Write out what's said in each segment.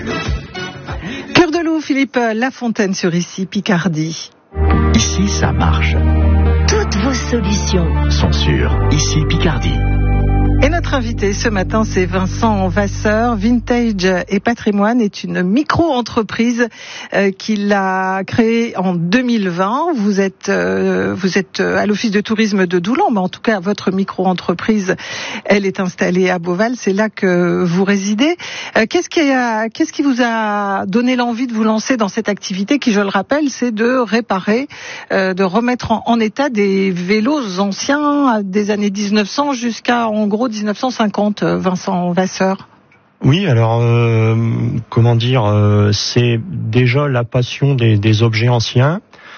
Cœur de loup, Philippe Lafontaine sur Ici Picardie. Ici, ça marche. Toutes vos solutions Sont sur Ici Picardie. Et notre invité ce matin, c'est Vincent Vasseur. Vintage et Patrimoine est une micro-entreprise qu'il a créée en 2020. Vous êtes à l'Office de tourisme de Doulan, mais en tout cas, votre micro-entreprise, elle est installée à Beauval. C'est là que vous résidez. Qu'est-ce qui vous a donné l'envie de vous lancer dans cette activité qui, je le rappelle, c'est de réparer, de remettre en état des vélos anciens des années 1900 jusqu'à, en gros, 1950, Vincent Vasseur? Oui, alors c'est déjà la passion des objets anciens.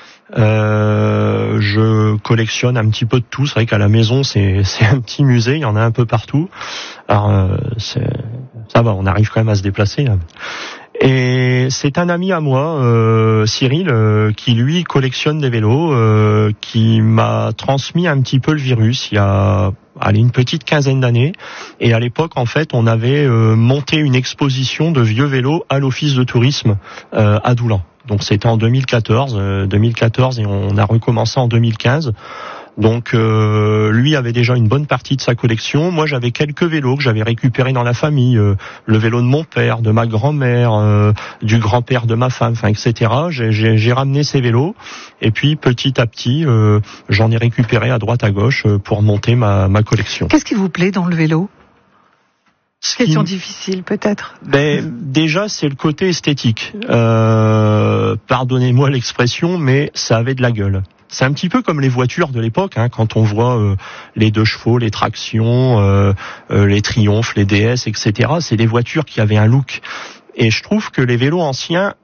Je collectionne un petit peu de tout. C'est vrai qu'à la maison, c'est un petit musée. Il y en a un peu partout. Alors ça va, on arrive quand même à se déplacer, là. Et c'est un ami à moi, Cyril, qui lui collectionne des vélos, qui m'a transmis un petit peu le virus il y a une petite quinzaine d'années. Et à l'époque, en fait, on avait monté une exposition de vieux vélos à l'Office de tourisme à Doulan. Donc c'était en 2014 et on a recommencé en 2015. Donc lui avait déjà une bonne partie de sa collection. Moi, j'avais quelques vélos que j'avais récupérés dans la famille, le vélo de mon père, de ma grand-mère, du grand-père de ma femme, etc. J'ai ramené ces vélos et puis petit à petit, j'en ai récupéré à droite à gauche pour monter ma collection. Qu'est-ce qui vous plaît dans le vélo? Question difficile, peut-être. Déjà, c'est le côté esthétique. Pardonnez-moi l'expression, mais ça avait de la gueule. C'est un petit peu comme les voitures de l'époque, quand on voit les 2 chevaux, les tractions, les Triumph, les DS, etc. C'est des voitures qui avaient un look. Et je trouve que les vélos anciens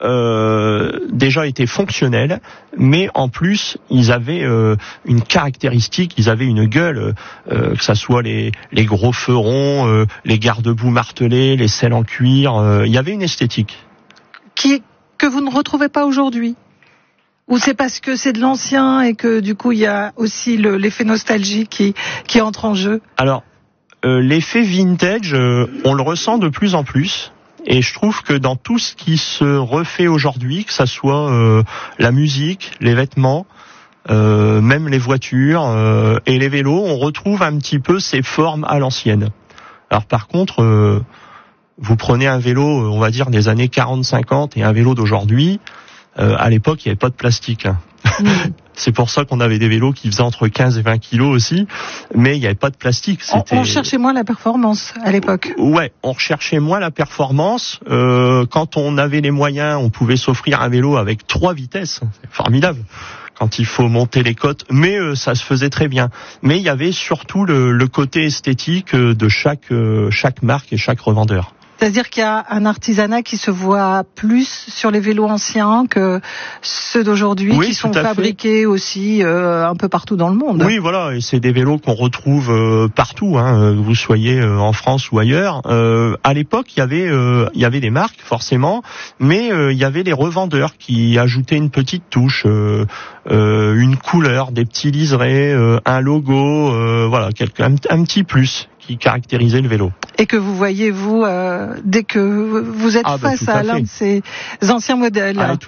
déjà étaient fonctionnels, mais en plus ils avaient une caractéristique, ils avaient une gueule, que ça soit les gros ferons, les garde-boue martelés, les selles en cuir, il y avait une esthétique. Que vous ne retrouvez pas aujourd'hui? Ou c'est parce que c'est de l'ancien et que du coup il y a aussi l'effet nostalgie qui entre en jeu? Alors, l'effet vintage, on le ressent de plus en plus. Et je trouve que dans tout ce qui se refait aujourd'hui, que ça soit la musique, les vêtements, même les voitures et les vélos, on retrouve un petit peu ces formes à l'ancienne. Alors par contre, vous prenez un vélo, on va dire des années 40-50 et un vélo d'aujourd'hui, à l'époque, il n'y avait pas de plastique. C'est pour ça qu'on avait des vélos qui faisaient entre 15 et 20 kilos aussi, mais il n'y avait pas de plastique. On cherchait moins la performance à l'époque. Ouais, on recherchait moins la performance. Quand on avait les moyens, on pouvait s'offrir un vélo avec 3 vitesses. C'est formidable quand il faut monter les côtes, mais ça se faisait très bien. Mais il y avait surtout le côté esthétique de chaque marque et chaque revendeur. C'est-à-dire qu'il y a un artisanat qui se voit plus sur les vélos anciens que ceux d'aujourd'hui, qui sont fabriqués aussi un peu partout dans le monde. Oui, voilà, et c'est des vélos qu'on retrouve partout, que vous soyez en France ou ailleurs. À l'époque, il y avait des marques forcément, mais il y avait les revendeurs qui ajoutaient une petite touche, une couleur, des petits liserés, un logo, un petit plus qui caractérisait le vélo. Et que vous voyez, vous, dès que vous êtes face à l'un de ces anciens modèles.